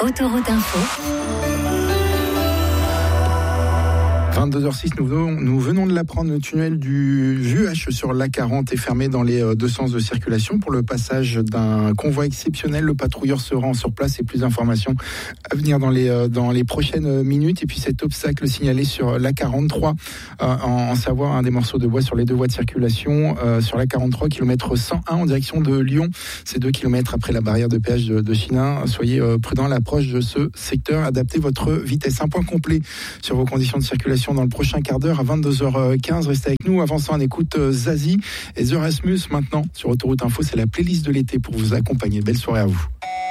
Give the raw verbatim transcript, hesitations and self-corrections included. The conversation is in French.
Autoroute Info. vingt-deux heures six, nous venons, nous venons de l'apprendre, le tunnel du V U H sur l'A quarante est fermé dans les deux sens de circulation pour le passage d'un convoi exceptionnel. Le patrouilleur se rend sur place et plus d'informations à venir dans les, dans les prochaines minutes. Et puis cet obstacle signalé sur l'A quarante-trois euh, en, en Savoie, un des morceaux de bois sur les deux voies de circulation euh, sur l'A quarante-trois, kilomètre cent un en direction de Lyon. C'est deux kilomètres après la barrière de péage de, de Chinin. Soyez euh, prudents à l'approche de ce secteur. Adaptez votre vitesse. Un point complet sur vos conditions de circulation dans le prochain quart d'heure à vingt-deux heures quinze. Restez avec nous. Avant ça, on écoute Zazie et The Rasmus maintenant sur Autoroute Info. C'est la playlist de l'été pour vous accompagner. Belle soirée à vous.